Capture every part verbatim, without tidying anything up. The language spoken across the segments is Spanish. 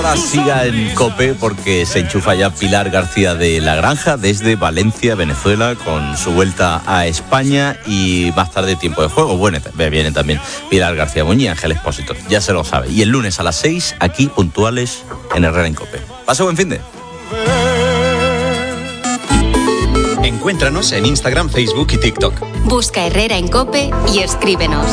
Siga en COPE porque se enchufa ya Pilar García de la Granja desde Valencia, Venezuela, con su vuelta a España y más tarde tiempo de juego. Bueno, viene también Pilar García Muñiz y Ángel Expósito, ya se lo sabe. Y el lunes a las seis, aquí puntuales en Herrera en COPE. Pase buen finde. Encuéntranos en Instagram, Facebook y TikTok. Busca Herrera en COPE y escríbenos.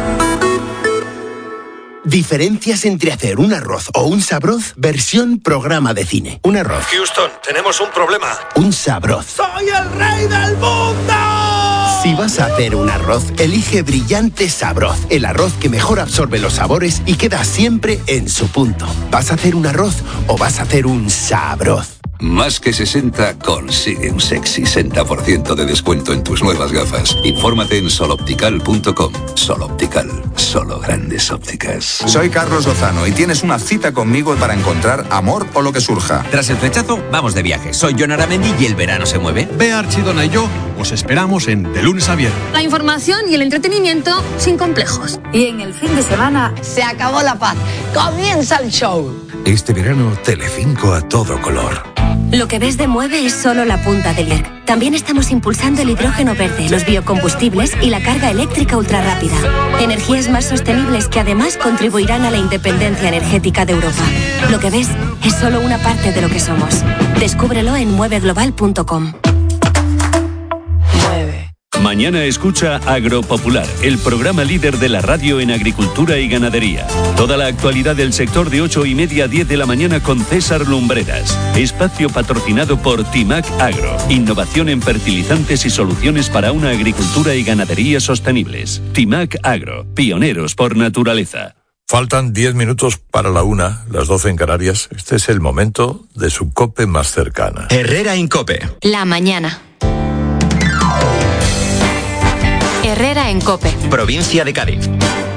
Diferencias entre hacer un arroz o un sabroz, versión programa de cine. Un arroz. Houston, tenemos un problema. Un sabroz. ¡Soy el rey del mundo! Si vas a hacer un arroz, elige Brillante Sabroz, el arroz que mejor absorbe los sabores y queda siempre en su punto. ¿Vas a hacer un arroz o vas a hacer un sabroz? Más que sesenta consigue un sexy sesenta por ciento de descuento en tus nuevas gafas. Infórmate en soloptical punto com. Soloptical, solo grandes ópticas. Soy Carlos Lozano y tienes una cita conmigo para encontrar amor o lo que surja. Tras el flechazo, vamos de viaje. Soy Jon Aramendi y el verano se mueve. Bea Archidona y yo os esperamos en De Lunes a Viernes. La información y el entretenimiento sin complejos. Y en el fin de semana se acabó la paz. Comienza el show. Este verano, Telecinco a todo color. Lo que ves de Mueve es solo la punta del iceberg. También estamos impulsando el hidrógeno verde, los biocombustibles y la carga eléctrica ultrarrápida. Energías más sostenibles que además contribuirán a la independencia energética de Europa. Lo que ves es solo una parte de lo que somos. Descúbrelo en mueve global punto com. Mañana escucha Agropopular, el programa líder de la radio en agricultura y ganadería. Toda la actualidad del sector de ocho y media a diez de la mañana con César Lumbreras. Espacio patrocinado por Timac Agro. Innovación en fertilizantes y soluciones para una agricultura y ganadería sostenibles. Timac Agro, pioneros por naturaleza. Faltan diez minutos para la una, las doce en Canarias. Este es el momento de su COPE más cercana. Herrera en COPE. La mañana. Herrera en COPE. Provincia de Cádiz.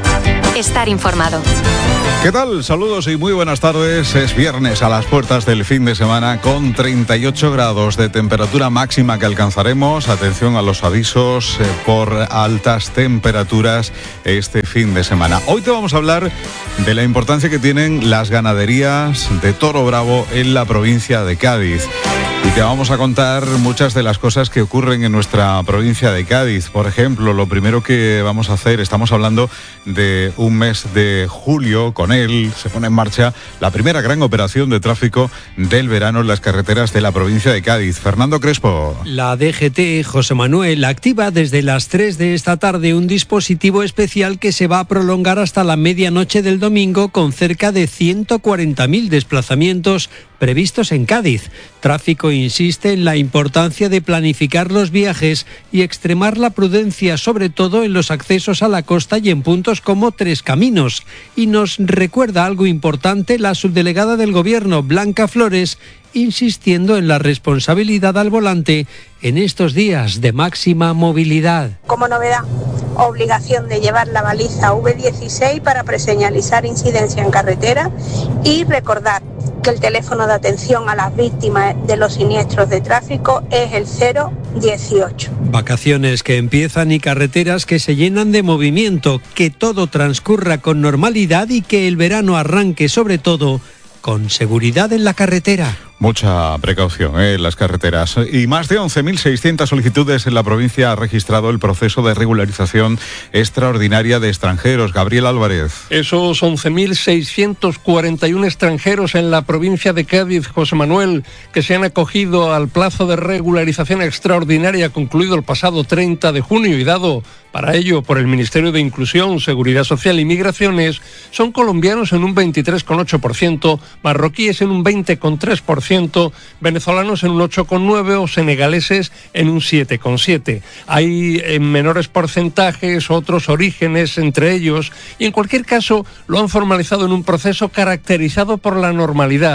Estar informado. ¿Qué tal? Saludos y muy buenas tardes. Es viernes a las puertas del fin de semana con treinta y ocho grados de temperatura máxima que alcanzaremos. Atención a los avisos eh, por altas temperaturas este fin de semana. Hoy te vamos a hablar de la importancia que tienen las ganaderías de toro bravo en la provincia de Cádiz. Y te vamos a contar muchas de las cosas que ocurren en nuestra provincia de Cádiz. Por ejemplo, lo primero que vamos a hacer, estamos hablando de un mes de julio, con él se pone en marcha la primera gran operación de tráfico del verano en las carreteras de la provincia de Cádiz. Fernando Crespo. La D G T, José Manuel, activa desde las tres de esta tarde un dispositivo especial que se va a prolongar hasta la medianoche del domingo con cerca de ciento cuarenta mil desplazamientos previstos en Cádiz. Tráfico insiste en la importancia de planificar los viajes y extremar la prudencia, sobre todo en los accesos a la costa y en puntos como Tres Caminos. Y nos recuerda algo importante la subdelegada del Gobierno, Blanca Flores, insistiendo en la responsabilidad al volante en estos días de máxima movilidad. Como novedad, obligación de llevar la baliza V dieciséis para preseñalizar incidencia en carretera y recordar que el teléfono de atención a las víctimas de los siniestros de tráfico es el cero dieciocho. Vacaciones que empiezan y carreteras que se llenan de movimiento, que todo transcurra con normalidad y que el verano arranque sobre todo con seguridad en la carretera. Mucha precaución ¿eh? en las carreteras. Y más de once mil seiscientas solicitudes en la provincia ha registrado el proceso de regularización extraordinaria de extranjeros. Gabriel Álvarez. Esos once mil seiscientos cuarenta y uno extranjeros en la provincia de Cádiz, José Manuel, que se han acogido al plazo de regularización extraordinaria concluido el pasado treinta de junio y dado para ello por el Ministerio de Inclusión, Seguridad Social y Migraciones, son colombianos en un veintitrés coma ocho por ciento, marroquíes en un veinte coma tres por ciento, venezolanos en un ocho coma nueve por ciento o senegaleses en un siete coma siete por ciento. Hay en menores porcentajes otros orígenes entre ellos y en cualquier caso lo han formalizado en un proceso caracterizado por la normalidad,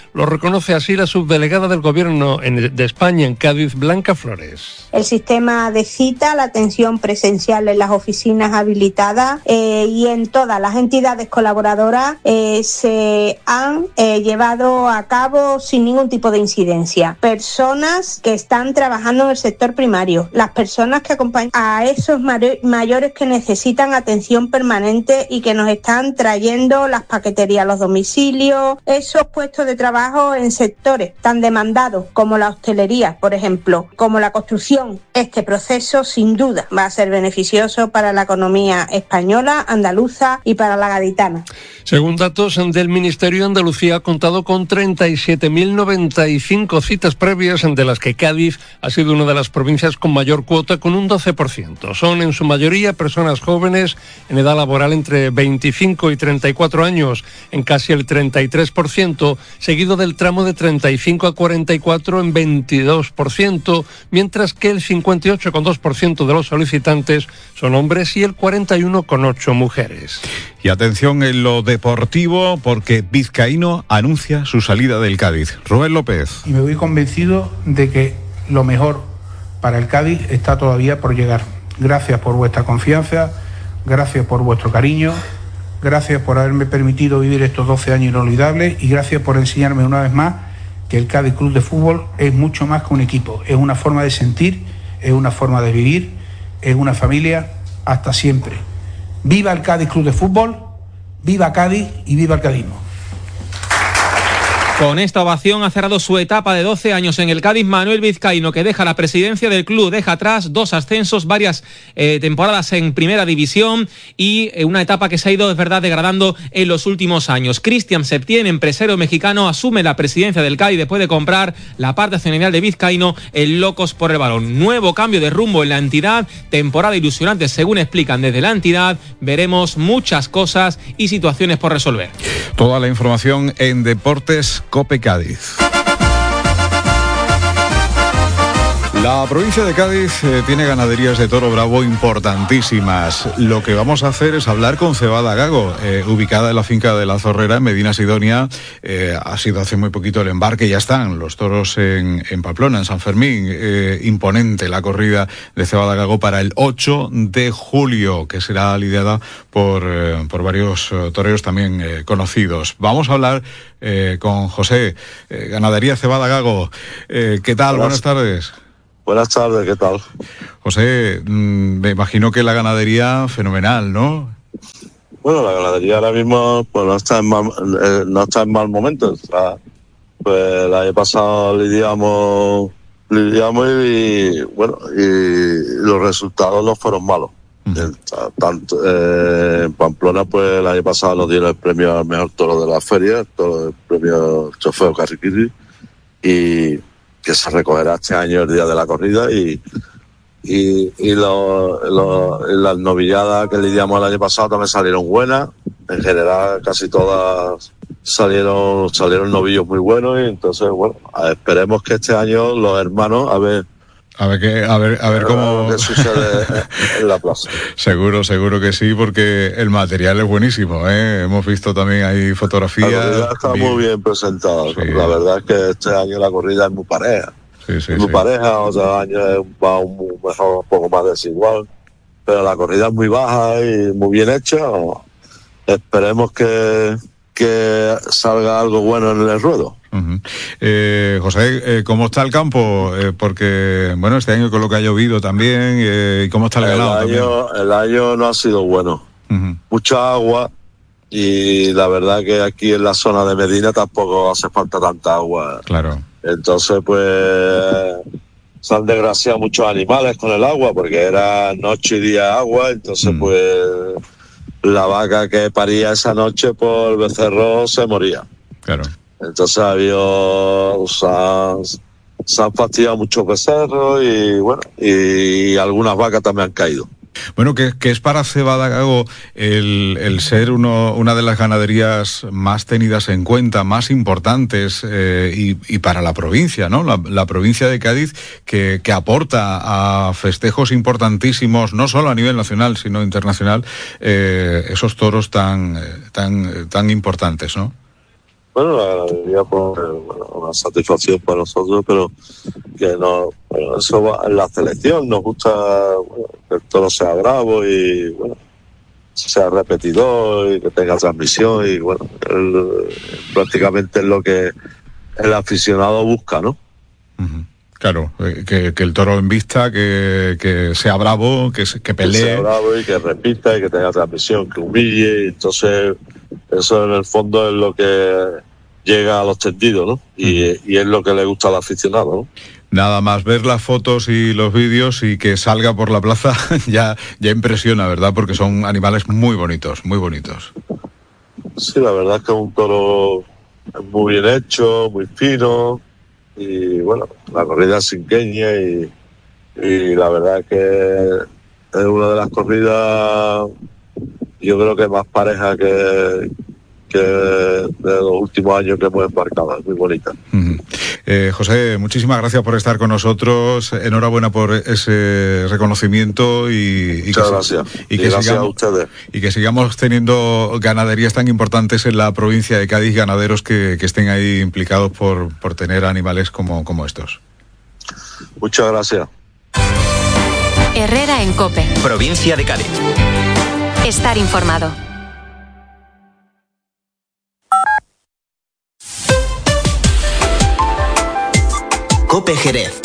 Lo reconoce así la subdelegada del Gobierno en, de España en Cádiz, Blanca Flores. El sistema de cita, la atención presencial en las oficinas habilitadas eh, y en todas las entidades colaboradoras eh, se han eh, llevado a cabo sin ningún tipo de incidencia. Personas que están trabajando en el sector primario, las personas que acompañan a esos mayores que necesitan atención permanente y que nos están trayendo las paqueterías a los domicilios, esos puestos de trabajo en sectores tan demandados como la hostelería, por ejemplo, como la construcción. Este proceso sin duda va a ser beneficioso para la economía española, andaluza y para la gaditana. Según datos del Ministerio, Andalucía ha contado con treinta y siete mil noventa y cinco citas previas, de las que Cádiz ha sido una de las provincias con mayor cuota, con un doce por ciento. Son en su mayoría personas jóvenes en edad laboral entre veinticinco y treinta y cuatro años, en casi el treinta y tres por ciento, seguido del tramo de treinta y cinco a cuarenta y cuatro en veintidós por ciento, mientras que el cincuenta y ocho coma dos por ciento de los solicitantes son hombres y el cuarenta y uno coma ocho por ciento mujeres. Y atención en lo deportivo, porque Vizcaíno anuncia su salida del Cádiz. Rubén López. Y me voy convencido de que lo mejor para el Cádiz está todavía por llegar. Gracias por vuestra confianza, gracias por vuestro cariño, gracias por haberme permitido vivir estos doce años inolvidables y gracias por enseñarme una vez más que el Cádiz Club de Fútbol es mucho más que un equipo, es una forma de sentir, es una forma de vivir, es una familia hasta siempre. Viva el Cádiz Club de Fútbol, viva Cádiz y viva el cadismo. Con esta ovación ha cerrado su etapa de doce años en el Cádiz Manuel Vizcaíno, que deja la presidencia del club, deja atrás dos ascensos, varias eh, temporadas en primera división y eh, una etapa que se ha ido, es verdad, degradando en los últimos años. Cristian Septién, empresario mexicano, asume la presidencia del Cádiz después de comprar la parte accionarial de Vizcaíno en Locos por el Balón. Nuevo cambio de rumbo en la entidad, temporada ilusionante según explican desde la entidad. Veremos muchas cosas y situaciones por resolver. Toda la información en Deportes Cope Cádiz. La provincia de Cádiz eh, tiene ganaderías de toro bravo importantísimas. Lo que vamos a hacer es hablar con Cebada Gago, eh, ubicada en la finca de La Zorrera, en Medina Sidonia. Eh, ha sido hace muy poquito el embarque, ya están los toros en, en Pamplona, en San Fermín. Eh, imponente la corrida de Cebada Gago para el ocho de julio, que será lidiada por, eh, por varios eh, toreros también eh, conocidos. Vamos a hablar eh, con José, eh, Ganadería Cebada Gago. Eh, ¿Qué tal? Buenas, Buenas tardes. Buenas tardes, ¿qué tal? José, me imagino que la ganadería fenomenal, ¿no? Bueno, la ganadería ahora mismo pues no está en mal, eh, no está en mal momento. O sea, pues el año pasado lidiamos, lidiamos y, bueno, y los resultados no fueron malos. Uh-huh. Tanto, eh, en Pamplona, pues el año pasado nos dieron el premio al mejor toro de la feria, el, toro, el premio Trofeo Carriquiri, y que se recogerá este año el día de la corrida y y, y lo, lo, las novilladas que lidiamos el año pasado también salieron buenas. En general casi todas salieron salieron novillos muy buenos y entonces bueno, esperemos que este año los hermanos a ver A ver qué, a ver, a ver cómo qué sucede en la plaza. Seguro, seguro que sí, porque el material es buenísimo, ¿eh? Hemos visto también ahí fotografías. La corrida está bien. muy bien presentada. Sí. La verdad es que este año la corrida es muy pareja. Sí, sí, es muy sí. pareja, otros años va un, mejor, un poco más desigual. Pero la corrida es muy baja y muy bien hecha. Esperemos que, que salga algo bueno en el ruedo. Uh-huh. eh, José, eh, ¿cómo está el campo? Eh, porque, bueno, este año con lo que ha llovido también, eh, ¿y cómo está el, el ganado año, también? El año no ha sido bueno. Uh-huh. Mucha agua y la verdad que aquí en la zona de Medina tampoco hace falta tanta agua. Claro. Entonces, pues, se han desgraciado muchos animales con el agua porque era noche y día agua, entonces, uh-huh. pues, la vaca que paría esa noche por becerro se moría. Claro. Entonces había, se han, se han fastidiado muchos becerros y bueno, y algunas vacas también han caído. Bueno, que, que es para Cebada Gago el, el ser uno, una de las ganaderías más tenidas en cuenta, más importantes eh, y, y para la provincia, ¿no? La, la provincia de Cádiz que, que aporta a festejos importantísimos, no solo a nivel nacional, sino internacional, eh, esos toros tan, tan, tan importantes, ¿no? Bueno, la ganadería, pues, bueno, una satisfacción para nosotros, pero que no, bueno, eso va en la selección, nos gusta, bueno, que el toro sea bravo y, bueno, sea repetidor y que tenga transmisión y, bueno, el, prácticamente es lo que el aficionado busca, ¿no? Uh-huh. Claro, que, que el toro en vista, que, que sea bravo, que, que pelee. Que sea bravo y que repita y que tenga transmisión, que humille. Entonces, eso en el fondo es lo que llega a los tendidos, ¿no? Y, uh-huh. y es lo que le gusta al aficionado, ¿no? Nada más ver las fotos y los vídeos y que salga por la plaza ya, ya impresiona, ¿verdad? Porque son animales muy bonitos, muy bonitos. Sí, la verdad es que es un toro muy bien hecho, muy fino. Y bueno, la corrida es cinqueña y, y la verdad es que es una de las corridas, yo creo que más pareja que, que de los últimos años que hemos embarcado, es muy bonita. Uh-huh. Eh, José, muchísimas gracias por estar con nosotros, enhorabuena por ese reconocimiento y, y muchas que, gracias y, y que gracias sigamos, a ustedes y que sigamos teniendo ganaderías tan importantes en la provincia de Cádiz, ganaderos que, que estén ahí implicados por, por tener animales como, como estos. Muchas gracias. Herrera en COPE, provincia de Cádiz. Estar informado. COPE Jerez.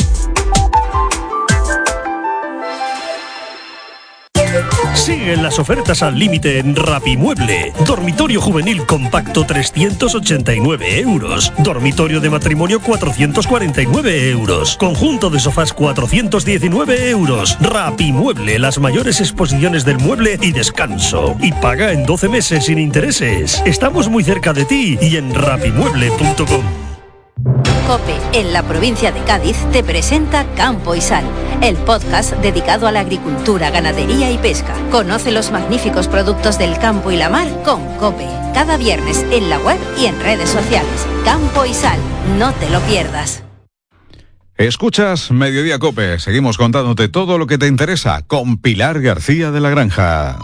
Siguen las ofertas al límite en Rapimueble. Dormitorio juvenil compacto trescientos ochenta y nueve euros. Dormitorio de matrimonio cuatrocientos cuarenta y nueve euros. Conjunto de sofás cuatrocientos diecinueve euros. Rapimueble, las mayores exposiciones del mueble y descanso. Y paga en doce meses sin intereses. Estamos muy cerca de ti y en rapimueble punto com. COPE, en la provincia de Cádiz, te presenta Campo y Sal, el podcast dedicado a la agricultura, ganadería y pesca. Conoce los magníficos productos del campo y la mar con COPE. Cada viernes en la web y en redes sociales. Campo y Sal, no te lo pierdas. Escuchas Mediodía COPE. Seguimos contándote todo lo que te interesa con Pilar García de la Granja.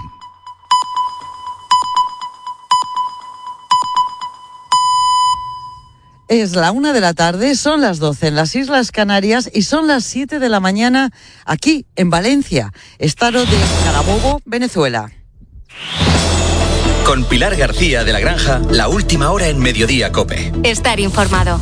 Es la una de la tarde, son las doce en las Islas Canarias y son las siete de la mañana aquí, en Valencia, estado de Carabobo, Venezuela. Con Pilar García de la Granja, la última hora en Mediodía COPE. Estar informado.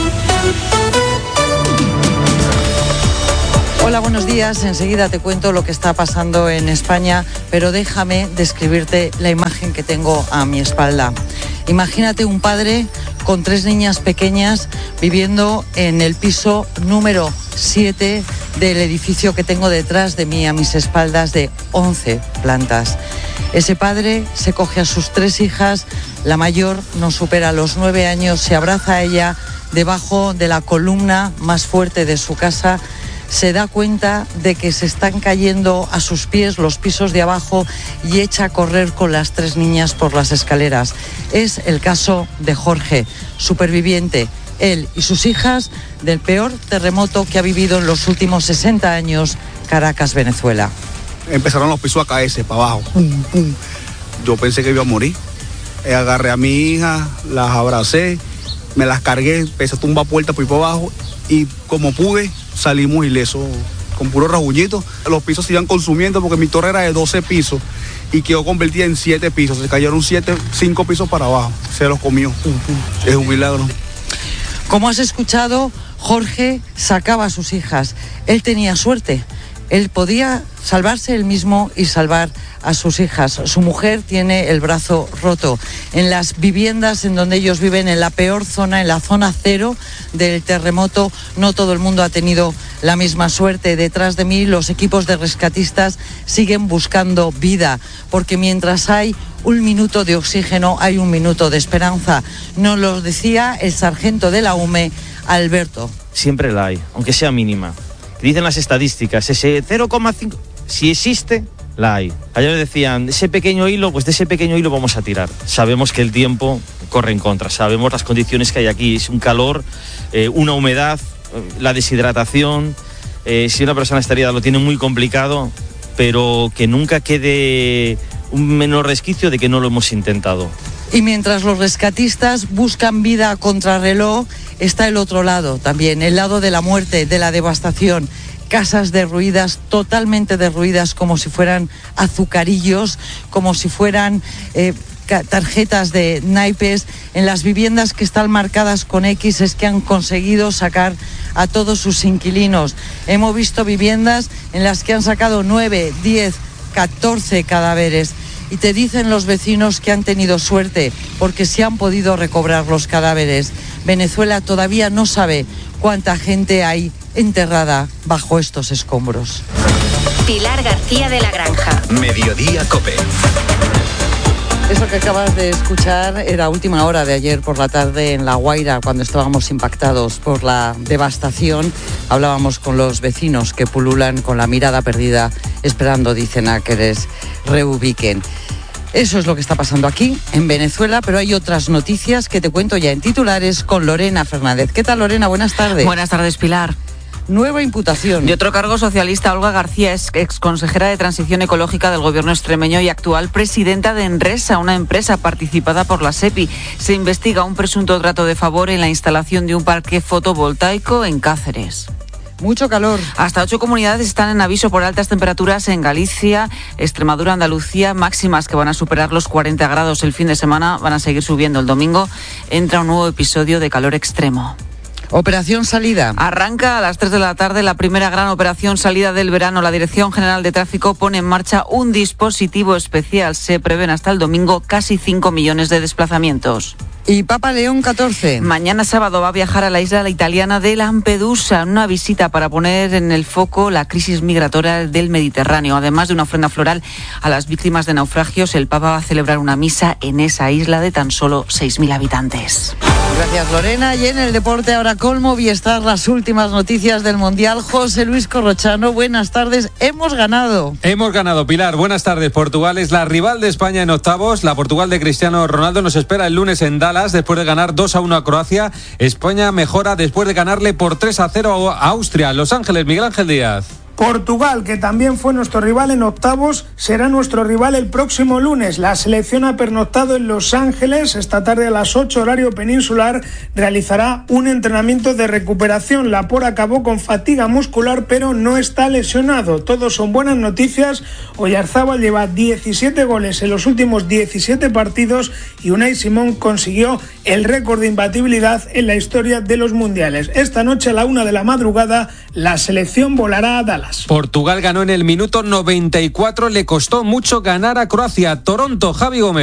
Hola, buenos días. Enseguida te cuento lo que está pasando en España, pero déjame describirte la imagen que tengo a mi espalda. Imagínate un padre con tres niñas pequeñas viviendo en el piso número siete del edificio que tengo detrás de mí, a mis espaldas, de once plantas. Ese padre se coge a sus tres hijas, la mayor no supera los nueve años, se abraza a ella debajo de la columna más fuerte de su casa, se da cuenta de que se están cayendo a sus pies los pisos de abajo y echa a correr con las tres niñas por las escaleras. Es el caso de Jorge, superviviente, él y sus hijas, del peor terremoto que ha vivido en los últimos sesenta años Caracas, Venezuela. Empezaron los pisos a caerse para abajo. Pum, pum. Yo pensé que iba a morir. Agarré a mi hija, las abracé, me las cargué, empecé a tumbar puertas por ahí para abajo y como pude salimos ilesos, con puro rajullito. Los pisos se iban consumiendo porque mi torre era de doce pisos y quedó convertida en siete pisos. Se cayeron siete, cinco pisos para abajo. Se los comió. Pum, pum. Es un milagro. Como has escuchado, Jorge sacaba a sus hijas. Él tenía suerte. Él podía salvarse él mismo y salvar a sus hijas. Su mujer tiene el brazo roto. En las viviendas en donde ellos viven, en la peor zona, en la zona cero del terremoto, no todo el mundo ha tenido la misma suerte. Detrás de mí los equipos de rescatistas siguen buscando vida, porque mientras hay un minuto de oxígeno, hay un minuto de esperanza. Nos lo decía el sargento de la U M E, Alberto. Siempre la hay, aunque sea mínima. Dicen las estadísticas, ese cero coma cinco, si existe, la hay. Ayer decían, ese pequeño hilo, pues de ese pequeño hilo vamos a tirar. Sabemos que el tiempo corre en contra, sabemos las condiciones que hay aquí, es un calor, eh, una humedad, la deshidratación. Eh, si una persona estaría lo tiene muy complicado, pero que nunca quede un menor resquicio de que no lo hemos intentado. Y mientras los rescatistas buscan vida a contrarreloj, está el otro lado también, el lado de la muerte, de la devastación. Casas derruidas, totalmente derruidas, como si fueran azucarillos, como si fueran eh, tarjetas de naipes. En las viviendas que están marcadas con X es que han conseguido sacar a todos sus inquilinos. Hemos visto viviendas en las que han sacado nueve, diez, catorce cadáveres. Y te dicen los vecinos que han tenido suerte porque se han podido recobrar los cadáveres. Venezuela todavía no sabe cuánta gente hay enterrada bajo estos escombros. Pilar García de la Granja. Mediodía COPE. Eso que acabas de escuchar era última hora de ayer por la tarde en La Guaira, cuando estábamos impactados por la devastación. Hablábamos con los vecinos que pululan con la mirada perdida, esperando, dicen, a que les reubiquen. Eso es lo que está pasando aquí, en Venezuela, pero hay otras noticias que te cuento ya en titulares con Lorena Fernández. ¿Qué tal, Lorena? Buenas tardes. Buenas tardes, Pilar. Nueva imputación. De otro cargo socialista, Olga García es exconsejera de Transición Ecológica del Gobierno extremeño y actual presidenta de Enresa, una empresa participada por la SEPI. Se investiga un presunto trato de favor en la instalación de un parque fotovoltaico en Cáceres. Mucho calor. Hasta ocho comunidades están en aviso por altas temperaturas en Galicia, Extremadura, Andalucía, máximas que van a superar los cuarenta grados el fin de semana, van a seguir subiendo. El domingo entra un nuevo episodio de calor extremo. Operación Salida. Arranca a las tres de la tarde la primera gran operación salida del verano. La Dirección General de Tráfico pone en marcha un dispositivo especial. Se prevén hasta el domingo casi cinco millones de desplazamientos. Y Papa León catorce. Mañana sábado va a viajar a la isla italiana de Lampedusa, una visita para poner en el foco la crisis migratoria del Mediterráneo. Además de una ofrenda floral a las víctimas de naufragios, el Papa va a celebrar una misa en esa isla de tan solo seis mil habitantes. Gracias, Lorena. Y en el deporte ahora con Movistar, las últimas noticias del Mundial. José Luis Corrochano, buenas tardes. Hemos ganado. Hemos ganado, Pilar. Buenas tardes. Portugal es la rival de España en octavos. La Portugal de Cristiano Ronaldo nos espera el lunes en Dallas después de ganar dos a uno a Croacia. España mejora después de ganarle por tres a cero a Austria. Los Ángeles, Miguel Ángel Díaz. Portugal, que también fue nuestro rival en octavos, será nuestro rival el próximo lunes. La selección ha pernoctado en Los Ángeles. Esta tarde a las ocho horario peninsular realizará un entrenamiento de recuperación. Laporte acabó con fatiga muscular, pero no está lesionado. Todos son buenas noticias. Oyarzábal lleva diecisiete goles en los últimos diecisiete partidos y Unai Simón consiguió el récord de imbatibilidad en la historia de los mundiales. Esta noche a la una de la madrugada la selección volará a Dallas. Portugal ganó en el minuto noventa y cuatro, le costó mucho ganar a Croacia. Toronto, Javi Gómez.